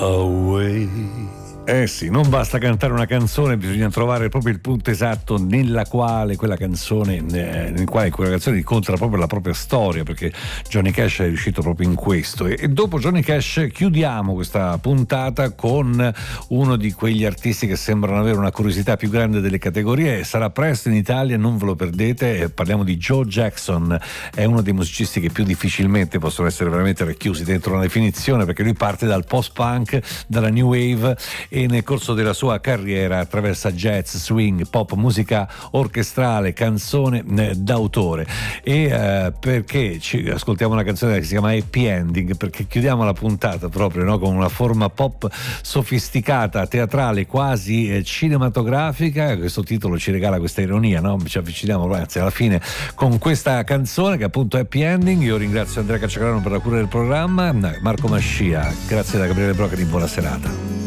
Away. Eh sì, non basta cantare una canzone, bisogna trovare proprio il punto esatto nel quale quella canzone incontra proprio la propria storia, perché Johnny Cash è riuscito proprio in questo. E dopo Johnny Cash chiudiamo questa puntata con uno di quegli artisti che sembrano avere una curiosità più grande delle categorie. Sarà presto in Italia, non ve lo perdete. Parliamo di Joe Jackson, è uno dei musicisti che più difficilmente possono essere veramente racchiusi dentro una definizione, perché lui parte dal post-punk, dalla new wave, e nel corso della sua carriera attraversa jazz, swing, pop, musica orchestrale, canzone d'autore. E perché ascoltiamo una canzone che si chiama Happy Ending? Perché chiudiamo la puntata proprio, no, con una forma pop sofisticata, teatrale, quasi cinematografica. Questo titolo ci regala questa ironia, no? Ci avviciniamo, ragazzi, alla fine con questa canzone che appunto è Happy Ending. Io ringrazio Andrea Cacciagrano per la cura del programma, Marco Mascia, grazie da Gabriele Broccoli, buona serata.